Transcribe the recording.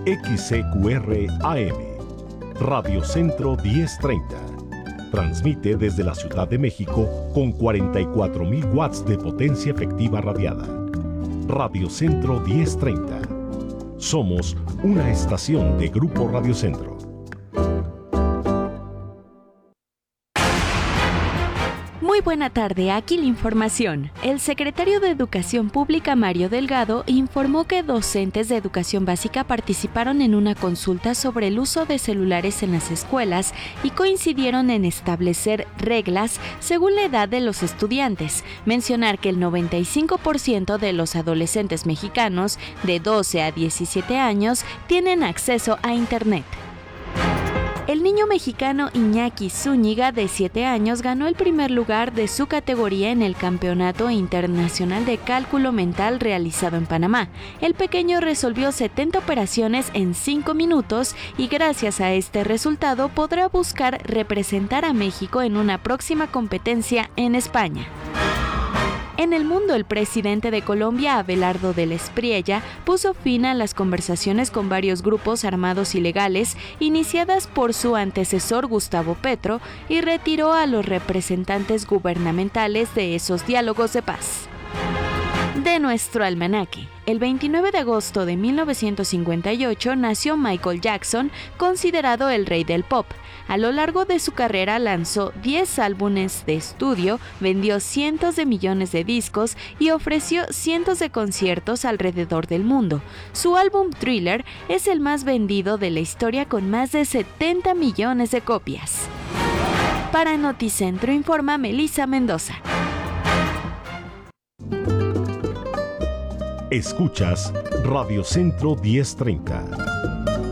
XCQR AM, Radio Centro 1030. Transmite desde la Ciudad de México con 44,000 watts de potencia efectiva radiada. Radio Centro 1030. Somos una estación de Grupo Radio Centro. Muy buena tarde, aquí la información. El secretario de Educación Pública, Mario Delgado, informó que docentes de educación básica participaron en una consulta sobre el uso de celulares en las escuelas y coincidieron en establecer reglas según la edad de los estudiantes. Mencionar que el 95% de los adolescentes mexicanos de 12 a 17 años tienen acceso a Internet. El niño mexicano Iñaki Zúñiga, de 7 años, ganó el primer lugar de su categoría en el Campeonato Internacional de Cálculo Mental realizado en Panamá. El pequeño resolvió 70 operaciones en 5 minutos y gracias a este resultado podrá buscar representar a México en una próxima competencia en España. En el mundo, el presidente de Colombia, Abelardo del Espriella, puso fin a las conversaciones con varios grupos armados ilegales iniciadas por su antecesor Gustavo Petro y retiró a los representantes gubernamentales de esos diálogos de paz. De nuestro almanaque. El 29 de agosto de 1958 nació Michael Jackson, considerado el rey del pop. A lo largo de su carrera lanzó 10 álbumes de estudio, vendió cientos de millones de discos y ofreció cientos de conciertos alrededor del mundo. Su álbum Thriller es el más vendido de la historia con más de 70 millones de copias. Para Noticentro informa Melissa Mendoza. Escuchas Radio Centro 1030.